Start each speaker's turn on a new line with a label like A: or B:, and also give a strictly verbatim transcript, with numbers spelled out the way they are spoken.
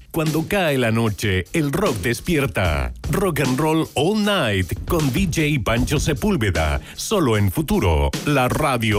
A: Cuando cae la noche, el rock despierta. Rock and Roll All Night con D J Pancho Sepúlveda. Solo en Futuro, la radio